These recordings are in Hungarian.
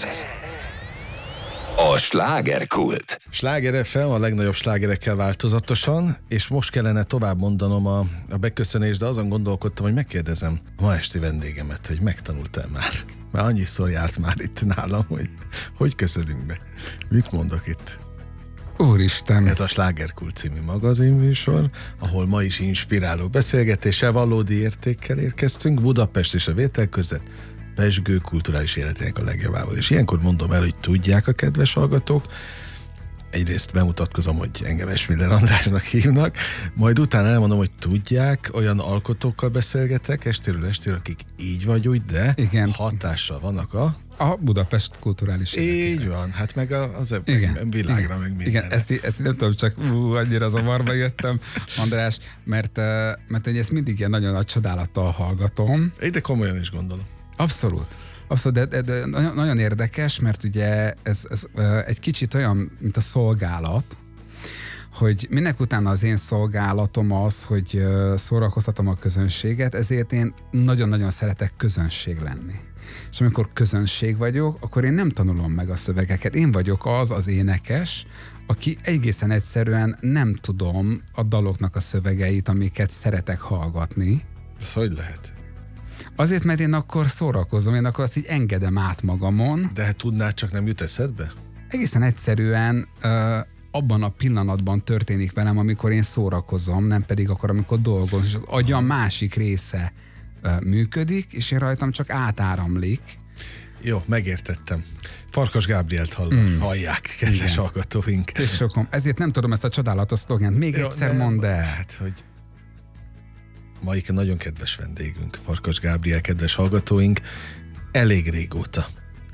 a slágerkult. Sláger FM a legnagyobb slágerekkel változatosan, és most kellene tovább mondanom a beköszönést, de azon gondolkodtam, hogy megkérdezem a ma esti vendégemet, hogy megtanultál már. Már annyiszor járt már itt nálam, hogy köszönünk be. Mit mondok itt? Úristen! Ez a Slágerkult című magazinműsor, ahol ma is inspiráló beszélgetéssel, valódi értékkel érkeztünk, Budapest és a vételkörzet pezsgő kulturális életének a legjavával. És ilyenkor mondom el, hogy tudják a kedves hallgatók, egyrészt bemutatkozom, hogy engem Esmiller Andrásnak hívnak, majd utána elmondom, hogy tudják, olyan alkotókkal beszélgetek estéről estére, akik így vagy úgy, de igen, hatással vannak a Budapest kulturális életére. Így van, hát meg az igen, világra, igen, meg mindenre. Igen, ezt nem tudom, csak annyira zavarba jöttem, András, mert én ezt mindig ilyen nagyon nagy csodálattal hallgatom. De komolyan is gondolom. Abszolút, de nagyon érdekes, mert ugye ez egy kicsit olyan, mint a szolgálat, hogy minek utána az én szolgálatom az, hogy szórakoztatom a közönséget, ezért én nagyon-nagyon szeretek közönség lenni. És amikor közönség vagyok, akkor én nem tanulom meg a szövegeket. Én vagyok az énekes, aki egészen egyszerűen nem tudom a daloknak a szövegeit, amiket szeretek hallgatni. Ez hogy lehet? Azért, mert én akkor szórakozom, én akkor azt így engedem át magamon. De hát tudnád, csak nem jut eszedbe? Egészen egyszerűen abban a pillanatban történik velem, amikor én szórakozom, nem pedig akkor, amikor dolgozom. És az agyam másik része működik, és én rajtam csak átáramlik. Jó, megértettem. Farkas Gábrielt hallják, kedves hallgatóink. És sokom. Ezért nem tudom ezt a csodálatos szlogent. Még egyszer mondd el. Hát, hogy maik nagyon kedves vendégünk, Farkas Gábriel, kedves hallgatóink, elég régóta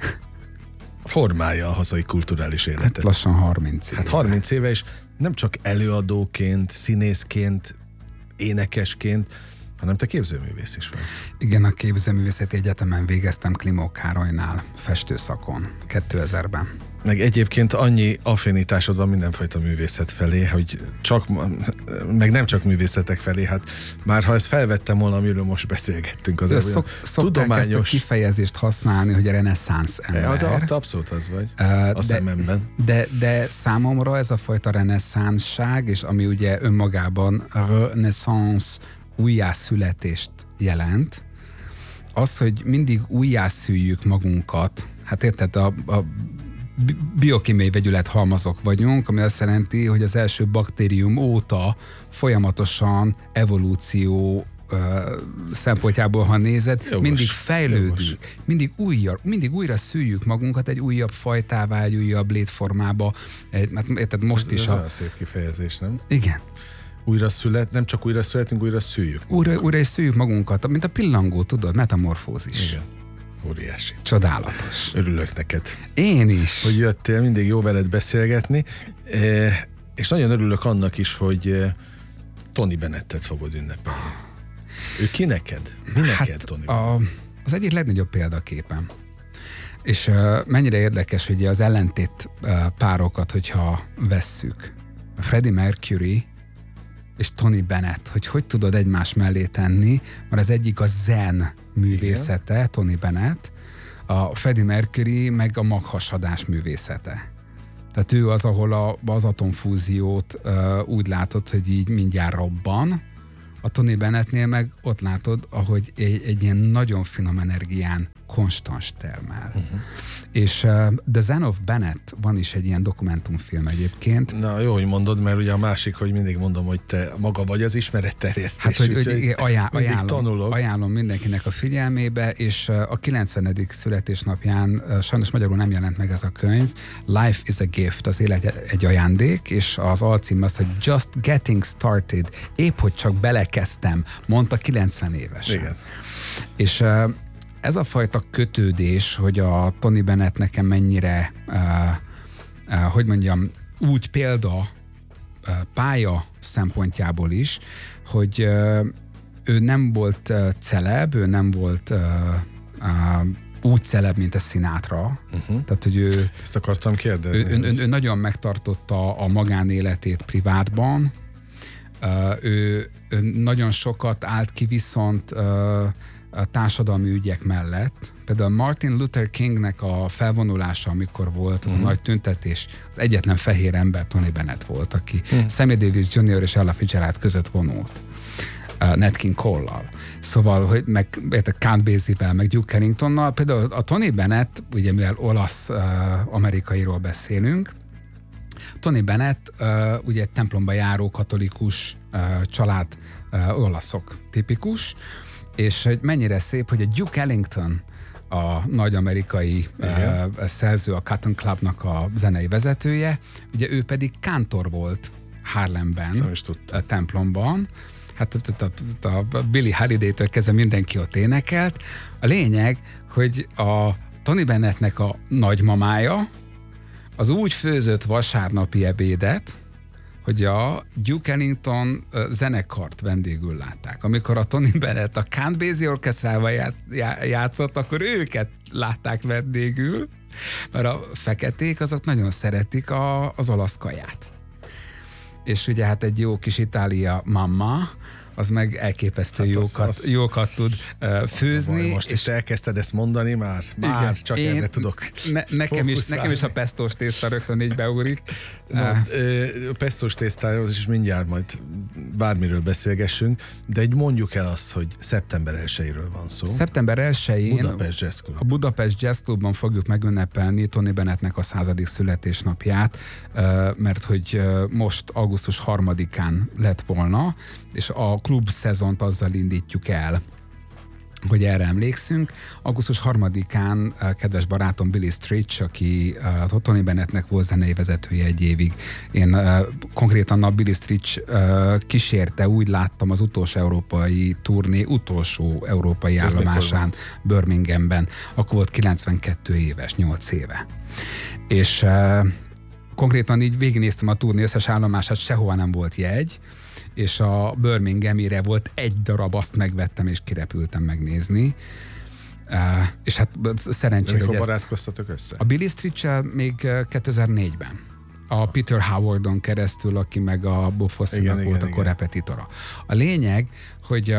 formálja a hazai kulturális életet. Hát lassan 30 éve. Hát 30 éve, és nem csak előadóként, színészként, énekesként, hanem te képzőművész is vagy. Igen, a Képzőművészeti Egyetemen végeztem Klimó Károlynál, festőszakon, 2000-ben. Meg egyébként annyi affinitásod van mindenfajta művészet felé, hogy meg nem csak művészetek felé, hát már ha ezt felvettem volna, amiről most beszélgettünk, az szokták ezt a kifejezést használni, hogy a reneszánsz ember. Ja, de abszolút az vagy, a szememben. De számomra ez a fajta reneszánság, és ami ugye önmagában renaissance, újjászületést jelent, az, hogy mindig újjászüljük magunkat, hát érted, a biokémiai vegyület halmazok vagyunk, ami azt jelenti, hogy az első baktérium óta folyamatosan evolúció szempontjából, ha nézed, jogos, mindig fejlődünk, jogos. mindig újra szüljük magunkat egy újabb fajtává, egy újabb létformába. Tehát most ez olyan szép kifejezés, nem? Igen. Nem csak újra születünk, újra szüljük. Újra is szüljük magunkat, mint a pillangó, tudod, metamorfózis. Igen. Óriási. Csodálatos. Örülök neked. Én is. Hogy jöttél, mindig jó veled beszélgetni, és nagyon örülök annak is, hogy Tony Bennettet fogod ünnepelni. Ő ki neked? Mi neked, Tony? Az egyik legnagyobb példaképem. És mennyire érdekes, hogy az ellentét párokat, hogyha vesszük. Freddie Mercury és Tony Bennett, hogy tudod egymás mellé tenni, mert az egyik a zen művészete, igen. Tony Bennett, a Freddie Mercury meg a maghasadás művészete. Tehát ő az, ahol az atomfúziót úgy látod, hogy így mindjárt robban, a Tony Bennettnél meg ott látod, ahogy egy ilyen nagyon finom energián konstans termel. És The Zen of Bennett, van is egy ilyen dokumentumfilm egyébként. Na jó, hogy mondod, mert ugye a másik, hogy mindig mondom, hogy te maga vagy az ismeretterjesztés. Hát, hogy ajánlom mindenkinek a figyelmébe, és a 90. születésnapján sajnos magyarul nem jelent meg ez a könyv. Life is a gift, az élet egy ajándék, és az alcím az, hogy Just Getting Started, épp hogy csak belekezdtem, mondta 90 évesen. Igen. És ez a fajta kötődés, hogy a Tony Bennett nekem mennyire, hogy mondjam, úgy példa pálya szempontjából is, hogy ő nem volt celeb, ő nem volt úgy celeb, mint a Sinatra. Tehát, hogy ő... Ezt akartam kérdezni. Ő nagyon megtartotta a magánéletét privátban. Ő nagyon sokat állt ki viszont a társadalmi ügyek mellett. Például Martin Luther Kingnek a felvonulása, amikor volt az a nagy tüntetés, az egyetlen fehér ember Tony Bennett volt, aki Sammy Davis Jr. és Ella Fitzgerald között vonult. Nat King Cole-lal. Szóval, hogy meg Count Basie-vel, meg Duke Ellingtonnal. Például a Tony Bennett, ugye mivel olasz-amerikairól beszélünk, Tony Bennett ugye egy templomba járó katolikus család, olaszok tipikus, és hogy mennyire szép, hogy a Duke Ellington, a nagy amerikai szerző, a Cotton Clubnak a zenei vezetője, ugye ő pedig kántor volt Harlemben, a templomban. Hát a Billie Holiday-től kezdve mindenki ott énekelt. A lényeg, hogy a Tony Bennettnek a nagymamája az úgy főzött vasárnapi ebédet, hogy a Duke Ellington zenekart vendégül látták. Amikor a Tony Bennett a Count Basie orchestrával játszott, akkor őket látták vendégül, mert a feketék azok nagyon szeretik az olasz kaját. És ugye hát egy jó kis Itália mamma, az meg elképesztő jókat tud főzni. Most is elkezdted ezt mondani, már csak erre tudok nekem is a pesztós tészta rögtön így beugrik. A pesztós tésztáról is mindjárt majd bármiről beszélgessünk, de egy mondjuk el azt, hogy szeptember 1-ről van szó. Szeptember 1-én Budapest Jazz Club. A Budapest Jazz Clubban fogjuk megünnepelni Tony Bennettnek a 100. születésnapját, mert hogy most augusztus 3-án lett volna, és a klub szezont azzal indítjuk el, hogy erre emlékszünk. Augusztus 3-án kedves barátom Billy Stritch, aki Tony Bennettnek volt zenei vezetője egy évig. Én konkrétan a Billy Stritch kísérte, úgy láttam az utolsó európai turné, utolsó európai állomásán Birminghamben. Akkor volt 92 éves, 8 éve. És konkrétan így végignéztem a turné összes állomását, sehova nem volt jegy, és a Birminghamire volt egy darab, azt megvettem, és kirepültem megnézni. És hát szerencsére, hogy barátkoztatok össze? A Billy Stritch-el még 2004-ben. A Peter Howardon keresztül, aki meg a Bob Fosse-nak volt a korrepetitora. A lényeg, hogy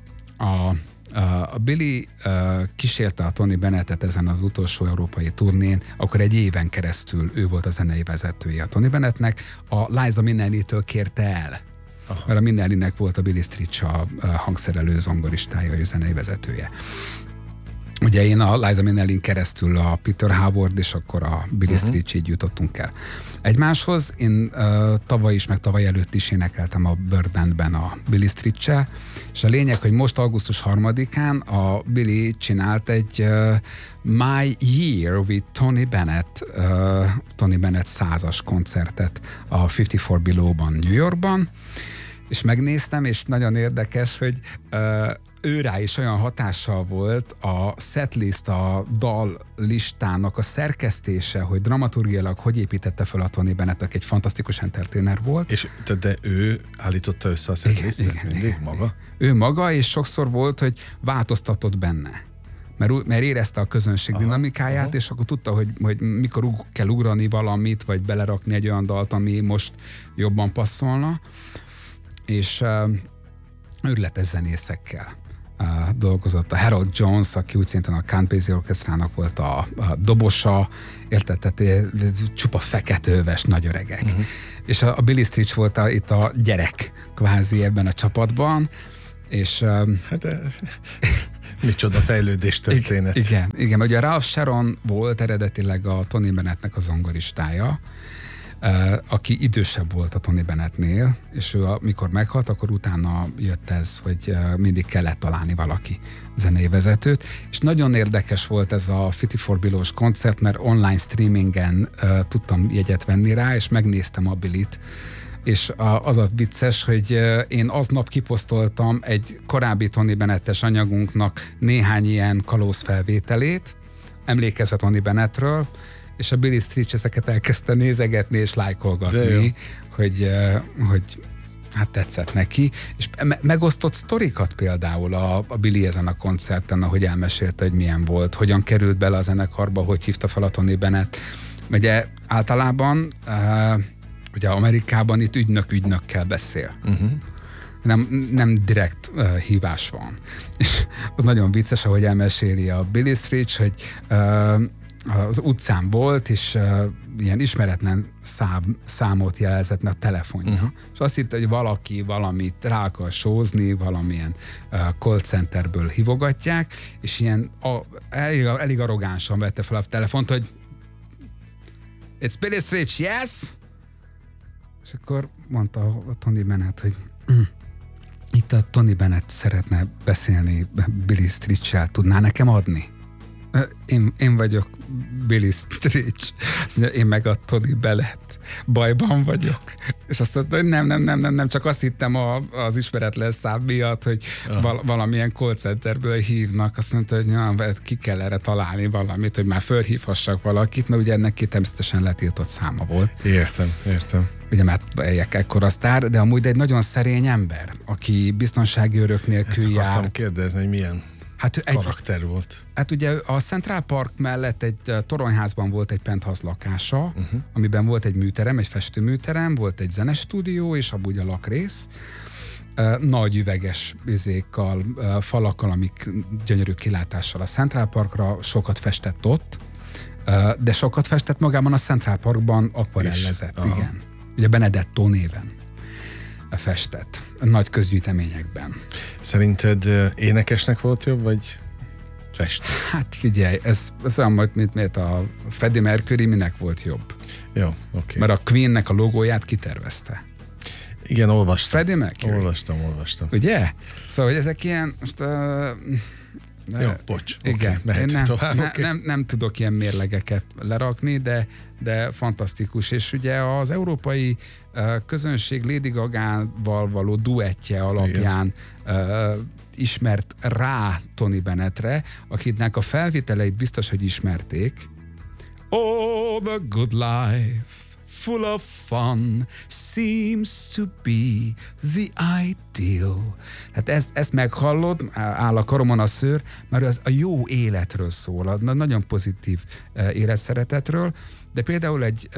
a Billy kísérte a Tony Bennettet ezen az utolsó európai turnén, akkor egy éven keresztül ő volt a zenei vezetője a Tony Bennettnek. A Liza Minnelli-től kérte el. Aha. Mert a Minnellinek volt a Billy Stritch a hangszerelő, zongoristája és zenei vezetője. Ugye én a Liza Minnellin keresztül a Peter Howard, és akkor a Billy Stritch, így jutottunk el egymáshoz. Én tavaly is, meg tavaly előtt is énekeltem a Bird Bandben a Billy Stritch-el, és a lényeg, hogy most augusztus 3-án a Billy csinált egy My Year with Tony Bennett, Tony Bennett 100-as koncertet a 54 Below-ban, New Yorkban, és megnéztem, és nagyon érdekes, hogy ő rá is olyan hatással volt a setlist, a dal listának a szerkesztése, hogy dramaturgiailag hogy építette fel a Tony Bennett, aki egy fantasztikus entertainer volt. És de ő állította össze a setlistet mindig maga? Ő maga, és sokszor volt, hogy változtatott benne. Mert érezte a közönség dinamikáját, és akkor tudta, hogy mikor kell ugrani valamit, vagy belerakni egy olyan dalt, ami most jobban passzolna. És őrületes zenészekkel dolgozott. A Harold Jones, aki úgy szintén a Count Basie orchestrának volt a dobosa, érted, csupa feketőves nagyöregek. És a Billy Stritch volt itt a gyerek kvázi ebben a csapatban, és hát micsoda fejlődés történet. Igen, ugye a Ralph Sharon volt eredetileg a Tony Bennettnek a zongoristája, aki idősebb volt a Tony Bennettnél, és ő mikor meghalt, akkor utána jött ez, hogy mindig kellett találni valaki zenei vezetőt, és nagyon érdekes volt ez a 54 Below-s koncert, mert online streamingen tudtam jegyet venni rá, és megnéztem a Billit, és az a vicces, hogy én aznap kiposztoltam egy korábbi Tony Bennettes anyagunknak néhány ilyen kalózfelvételét, emlékezve Tony Bennettről, és a Billy Stritch ezeket elkezdte nézegetni és lájkolgatni, hogy hát tetszett neki, és megosztott sztorikat például a Billy ezen a koncerten, ahogy elmesélte, hogy milyen volt, hogyan került bele a zenekarba, hogy hívta fel a Tony Bennett. Ugye általában ugye Amerikában itt ügynökkel beszél. nem direkt hívás van. És az nagyon vicces, ahogy elmeséli a Billy Stritch, hogy az utcán volt, és ilyen ismeretlen számot jelzett a telefonja. És azt hitte, hogy valaki valamit rá akar sózni, valamilyen call centerből hívogatják, és ilyen elég arrogánsan vette fel a telefont, hogy It's Billy Stritch, yes? És akkor mondta a Tony Bennett, hogy itt a Tony Bennett szeretne beszélni Billy Stritch-el, tudná nekem adni? Én vagyok Billy Stritch. Azt mondja, én meg a Tony Bennett. Bajban vagyok. És azt mondta, hogy nem, csak azt hittem az ismeretlen szám miatt, hogy valamilyen call centerből hívnak. Azt mondta, hogy ki kell erre találni valamit, hogy már fölhívhassak valakit, mert ugye ennek természetesen letiltott száma volt. Értem. Ugye már ekkor a sztár, de amúgy egy nagyon szerény ember, aki biztonsági őrök nélkül járt. Ezt akartam kérdezni, hogy milyen karakter volt. Hát ugye a Central Park mellett egy toronyházban volt egy penthouse lakása, amiben volt egy műterem, egy festőműterem, volt egy zenestúdió, és amúgy a lakrész. Nagy üveges vizékkal, falakkal, amik gyönyörű kilátással a Central Parkra, sokat festett ott, de sokat festett magában a Central Parkban akvarellezett, igen. Ugye Benedetto néven festett nagy közgyűjteményekben. énekesnek volt jobb, vagy festő? Hát figyelj, ez olyan, mint a Freddie Mercury, minek volt jobb. Jó, oké. Mert a Queennek a logóját kitervezte. Igen, olvastam. Freddie Mercury. Olvastam. Ugye? Szóval, hogy ezek ilyen... Most, jó, bocs. Igen, mehetünk tovább. Nem tudok ilyen mérlegeket lerakni, de fantasztikus. És ugye az európai közönség Lady Gagával való duettje alapján ismert rá Tony Bennettre, akiknek a felvételeit biztos, hogy ismerték. Oh, the good life, full of fun, seems to be the ideal. Hát ezt meghallod, áll a karomon a szőr, mert az a jó életről szól, a nagyon pozitív életszeretetről, de például egy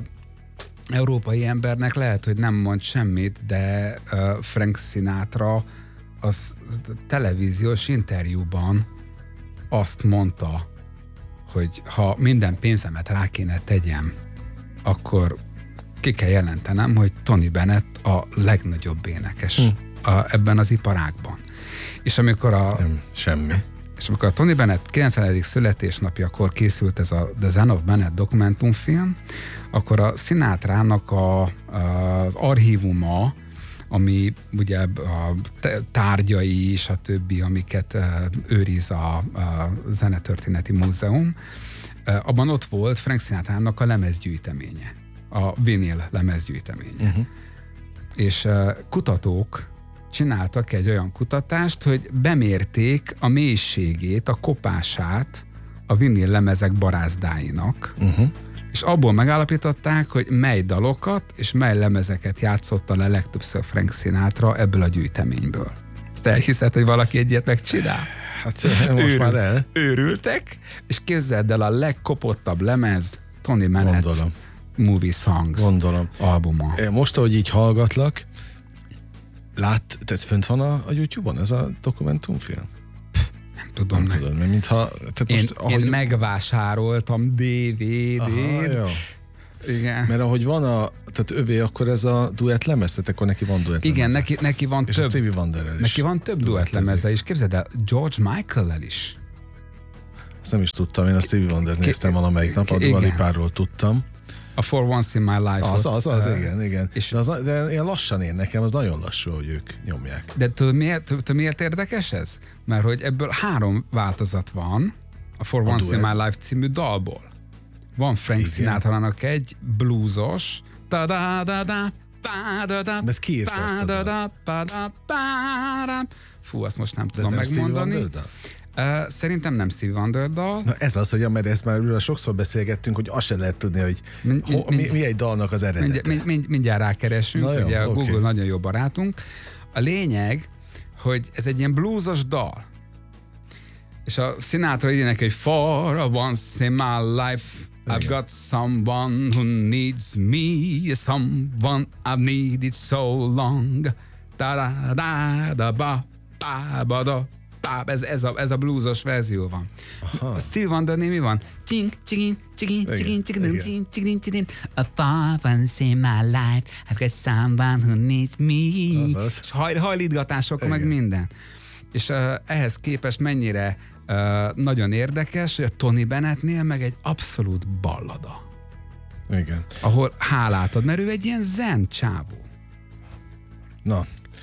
európai embernek lehet, hogy nem mond semmit, de Frank Sinatra az televíziós interjúban azt mondta, hogy ha minden pénzemet rá kéne tegyem, akkor ki kell jelentenem, hogy Tony Bennett a legnagyobb énekes ebben az iparágban. És amikor semmi. És amikor a Tony Bennett 90. születésnapjakor készült ez a The Son of Bennett dokumentumfilm, akkor a Sinatrának az archívuma, ami ugye a tárgyai és a többi, amiket őriz a Zenetörténeti Múzeum, abban ott volt Frank Sinatrának a lemezgyűjteménye, a vinil lemezgyűjteménye. És kutatók csináltak egy olyan kutatást, hogy bemérték a mélységét, a kopását a vinil lemezek barázdáinak, és abból megállapították, hogy mely dalokat és mely lemezeket játszotta le legtöbbször Frank Sinatra ebből a gyűjteményből. Ezt elhiszed, hogy valaki egy ilyet megcsinál? Hát most már el. Őrültek, és képzeld el a legkopottabb lemez Tony Bennett Movie Songs albuma. Most, ahogy így hallgatlak, ez fönt van a YouTube-on, ez a dokumentumfilm? Nem tudom. Mert mintha... Én megvásároltam DVD-t. Igen. Mert ahogy van tehát övé, akkor ez a duett lemez, tehát akkor neki van duett igen, lemeze. neki van és több. És Stevie Wonderrel is. Neki van több duett lemeze is. Képzeld el, George Michael-lel is. Azt nem is tudtam, én a Stevie Wonder néztem valamelyik nap, a Dua Lipáról tudtam. A For Once in My Life. Az, igen. És de ilyen lassan nekem az nagyon lassú, hogy ők nyomják. De tudod miért érdekes ez? Mert hogy ebből 3 változat van a For Once in My Life című dalból. Van Frank Sinatrának egy bluesos de ez ki írta azt? Fú, azt most nem tudom megmondani. Szerintem nem Stevie Wonder dal. Na ez az, hogy mert ezt már sokszor beszélgettünk, hogy azt sem lehet tudni, hogy mi egy dalnak az eredete. Mindjárt rákeresünk, ugye a Google nagyon jó barátunk. A lényeg, hogy ez egy ilyen bluesos dal. És a Sinatra énekel, hogy For a once in my life I've got someone who needs me, someone I've needed so long. Ez a bluesos verzió van. A Stevie Wondernél mi van? A far once in my life, I've got someone who needs me. És hajlítgatások, meg minden. És ehhez képest mennyire nagyon érdekes, hogy a Tony Bennettnél meg egy abszolút ballada. Igen. Ahol hálát ad, mert ő egy ilyen zen csávó. Na,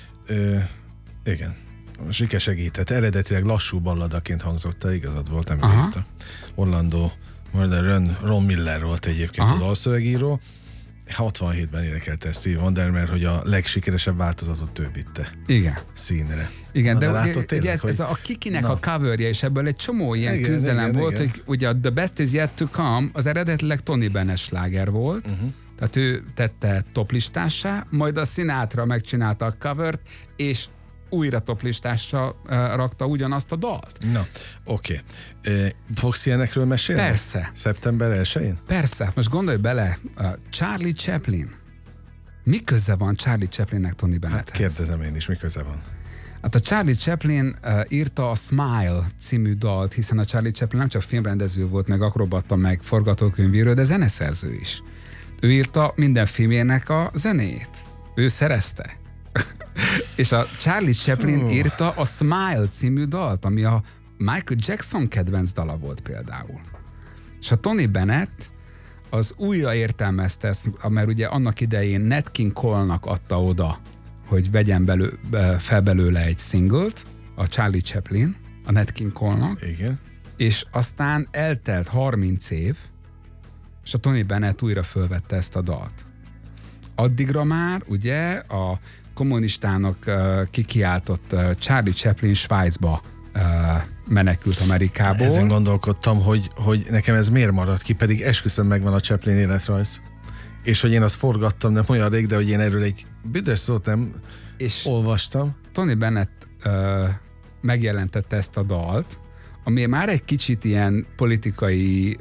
igen. Sike segített. Eredetileg lassú balladaként hangzott el, igazad volt, nem írta. Orlando Ron Miller volt egyébként az dalszövegíró. 67-ben énekelte Stevie Wonder, mert hogy a legsikeresebb változatot ő vitte. Igen. Színre. Igen, de látod, tényleg, ez a Kikinek a coverje, és ebből egy csomó ilyen küzdelem volt, hogy ugye a The Best Is Yet To Come az eredetileg Tony Bennett sláger volt, tehát ő tette toplistássá, majd a Sinatra megcsinálta a covert, és újra toplistásra rakta ugyanazt a dalt. Na, oké. Fogsz ilyenekről mesélni? Persze. Szeptember 1-én? Persze. Most gondolj bele, Charlie Chaplin. Mi köze van Charlie Chaplinnek Tony Bennetthez? Hát kérdezem én is, mi köze van? Hát a Charlie Chaplin írta a Smile című dalt, hiszen a Charlie Chaplin nem csak filmrendező volt, meg akrobatta, meg forgatókönyvíró, de zeneszerző is. Ő írta minden filmjének a zenét. Ő szerezte. És a Charlie Chaplin írta a Smile című dalt, ami a Michael Jackson kedvenc dala volt például. És a Tony Bennett az újra értelmezte ezt, mert ugye annak idején Nat King Cole-nak adta oda, hogy vegyen fel belőle egy singlet, a Charlie Chaplin, a Nat King Cole-nak. Igen. És aztán eltelt 30 év, és a Tony Bennett újra fölvette ezt a dalt. Addigra már ugye a kommunistának kikiáltott Charlie Chaplin Svájcba menekült Amerikából. Ezen gondolkodtam, hogy nekem ez miért maradt ki, pedig esküszöm megvan a Chaplin életrajz. És hogy én azt forgattam nem olyan rég, de hogy én erről egy büdös szót nem olvastam. Tony Bennett megjelentette ezt a dalt, ami már egy kicsit ilyen politikai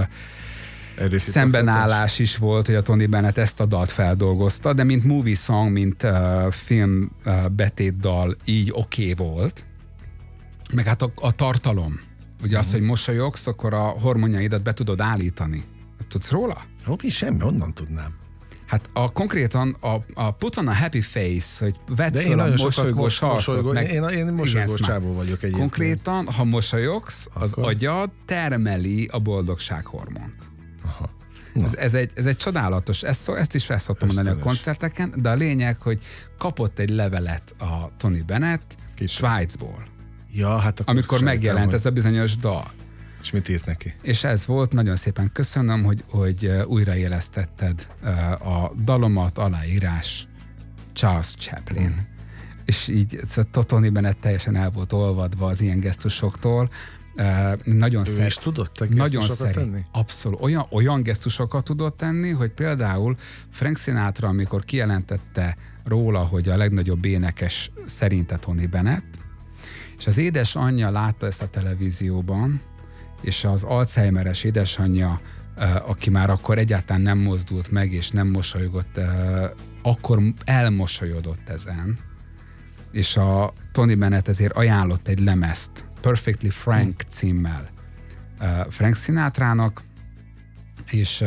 szembenállás is volt, hogy a Tony Bennett ezt a dalt feldolgozta, de mint movie song, mint film betétdal így oké volt. Meg hát a tartalom. Ugye az, hogy mosolyogsz, akkor a hormonjaidat be tudod állítani. Tudsz róla? Semmi, onnan tudnám. Hát konkrétan a put on a happy face, hogy vedd fel a mosolygós arcot. Én mosolygós csávó vagyok egyébként. Konkrétan, ha mosolyogsz, az agyad termeli a boldogsághormont. Aha. Ez egy csodálatos, ezt is felszoktam mondani a koncerteken, de a lényeg, hogy kapott egy levelet a Tony Bennett Svájcból. Ja, hát amikor megjelent ez a bizonyos dal. És mit írt neki? És ez volt, nagyon szépen köszönöm, hogy újraélesztetted a dalomat, aláírás Charles Chaplin. És így Tony Bennett teljesen el volt olvadva az ilyen gesztusoktól. Nagyon ő is tudott gesztusokat tenni? Abszolút. Olyan gesztusokat tudott tenni, hogy például Frank Sinatra, amikor kijelentette róla, hogy a legnagyobb énekes szerinte Tony Bennett, és az édesanyja látta ezt a televízióban, és az Alzheimeres édesanyja, aki már akkor egyáltalán nem mozdult meg, és nem mosolygott, akkor elmosolyodott ezen, és a Tony Bennett ezért ajánlott egy lemezt, Perfectly Frank címmel Frank Sinatrának, és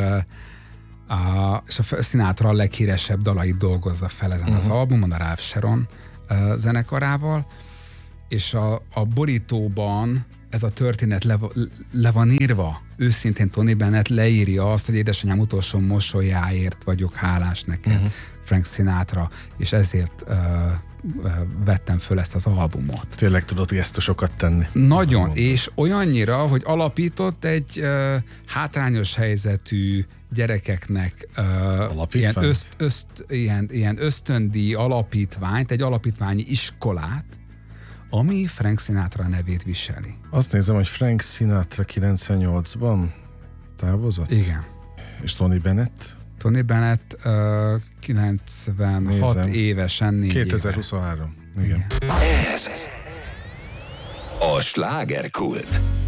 a Sinatra a leghíresebb dalait dolgozza fel ezen az albumon, a Ralph Sharon zenekarával, és a borítóban ez a történet le van írva. Őszintén Tony Bennett leírja azt, hogy édesanyám utolsó mosolyáért vagyok hálás neked, Frank Sinatra, és ezért vettem föl ezt az albumot. Tényleg tudott gesztusokat tenni. Nagyon, és olyannyira, hogy alapított egy hátrányos helyzetű gyerekeknek ilyen ösztöndíj alapítványt, egy alapítványi iskolát, ami Frank Sinatra nevét viseli. Azt nézem, hogy Frank Sinatra 98-ban távozott? Igen. És Tony Bennett? Tony Bennett 96 nézem. Évesen 4 2023. Éve. Igen. Ez a Slágerkult.